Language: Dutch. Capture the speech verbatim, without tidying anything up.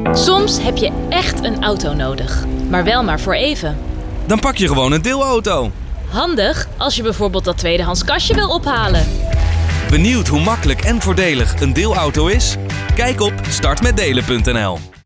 Soms heb je echt een auto nodig, maar wel maar voor even. Dan pak je gewoon een deelauto. Handig als je bijvoorbeeld dat tweedehands kastje wil ophalen. Benieuwd hoe makkelijk en voordelig een deelauto is? Kijk op start met delen punt n l.